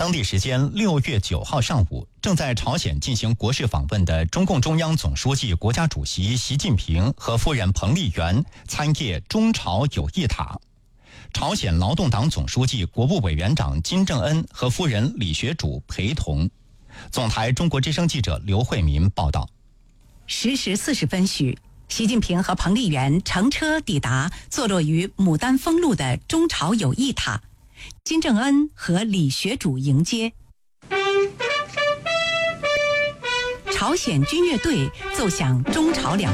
当地时间6月9号上午，正在朝鲜进行国事访问的中共中央总书记、国家主席习近平和夫人彭丽媛参谒中朝友谊塔。朝鲜劳动党总书记、国务委员长金正恩和夫人李学主陪同。总台中国之声记者刘慧民报道。 10时40分许，习近平和彭丽媛乘车抵达坐落于牡丹峰路的中朝友谊塔，金正恩和李学主迎接。朝鲜军乐队奏响中朝两